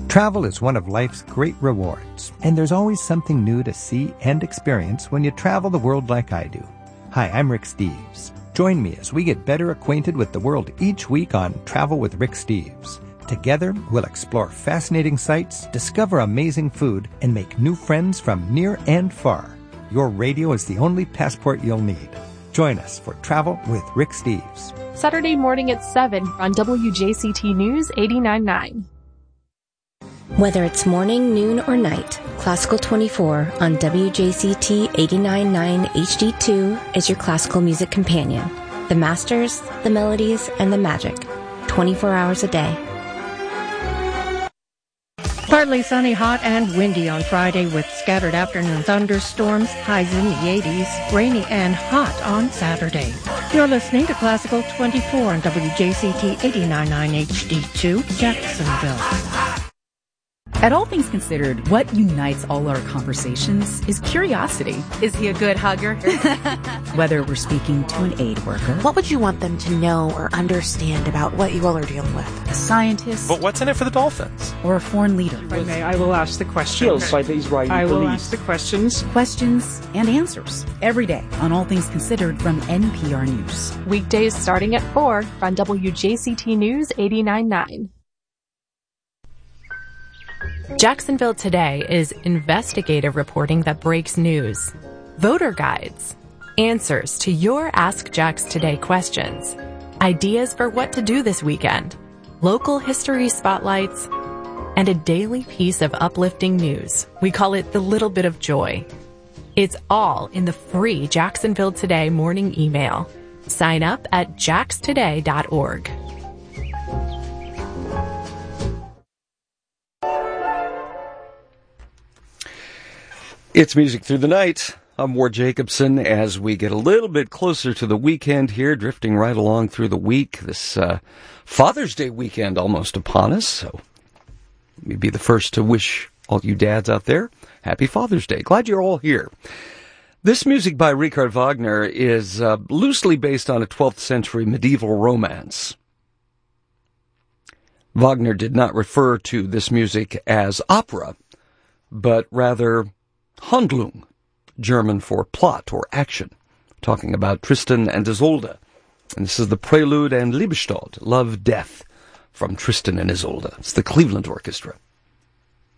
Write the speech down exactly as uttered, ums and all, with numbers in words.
Travel is one of life's great rewards, and there's always something new to see and experience when you travel the world like I do. Hi, I'm Rick Steves. Join me as we get better acquainted with the world each week on Travel with Rick Steves. Together, we'll explore fascinating sights, discover amazing food, and make new friends from near and far. Your radio is the only passport you'll need. Join us for Travel with Rick Steves. Saturday morning at seven on W J C T News eighty-nine point nine. Whether it's morning, noon, or night, Classical twenty-four on W J C T eighty-nine point nine H D two is your classical music companion. The masters, the melodies, and the magic. twenty-four hours a day. Partly sunny, hot, and windy on Friday with scattered afternoon thunderstorms, highs in the eighties, rainy and hot on Saturday. You're listening to Classical twenty-four on W J C T eighty-nine point nine H D two, Jacksonville. At All Things Considered, what unites all our conversations is curiosity. Is he a good hugger? Whether we're speaking to an aid worker. What would you want them to know or understand about what you all are dealing with? A scientist. But what's in it for the Dolphins? Or a foreign leader. If I may, I will ask the questions. By the Israeli I will police. ask the questions. Questions and answers. Every day on All Things Considered from N P R News. Weekdays starting at four on W J C T News eighty-nine point nine. Jacksonville Today is investigative reporting that breaks news, voter guides, answers to your Ask Jax Today questions, ideas for what to do this weekend, local history spotlights, and a daily piece of uplifting news. We call it the little bit of joy. It's all in the free Jacksonville Today morning email. Sign up at jax today dot org. It's Music Through the Night. I'm Ward Jacobson as we get a little bit closer to the weekend here, drifting right along through the week. This uh, Father's Day weekend almost upon us, so let me be the first to wish all you dads out there happy Father's Day. Glad you're all here. This music by Richard Wagner is uh, loosely based on a twelfth century medieval romance. Wagner did not refer to this music as opera, but rather Handlung, German for plot or action, talking about Tristan and Isolde. And this is the Prelude and Liebestod, Love, Death, from Tristan and Isolde. It's the Cleveland Orchestra.